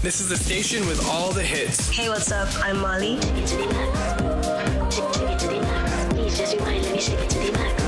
This is the station with all the hits. Hey, what's up? I'm Molly. Shake it to the max. Shake it to the max. Please just rewind, let me shake it to the max.